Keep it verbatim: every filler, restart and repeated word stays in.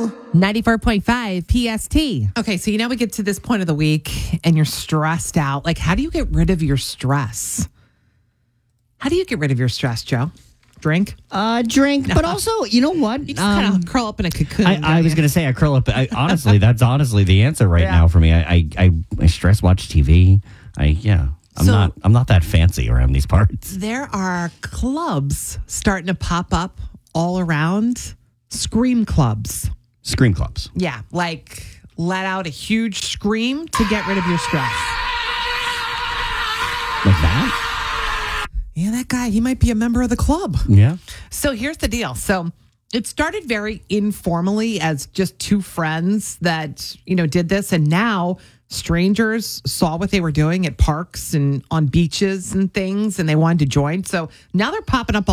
ninety-four point five P S T. Okay, so you know we get to this point of the week and you're stressed out. Like, how do you get rid of your stress? How do you get rid of your stress, Joe? Drink? Uh, drink, but also, you know what? You just kind Um, of curl up in a cocoon. I, don't I was you? going to say I curl up. I, honestly, that's honestly the answer right Yeah. now for me. I, I I I stress watch T V. I yeah. I'm So- not I'm not that fancy around these parts. There are clubs starting to pop up all around. Scream clubs. Scream clubs. Yeah, like let out a huge scream to get rid of your stress. Like that? Yeah, that guy, he might be a member of the club. Yeah. So here's the deal. So it started very informally as just two friends that, you know, did this. And now strangers saw what they were doing at parks and on beaches and things, and they wanted to join. So now they're popping up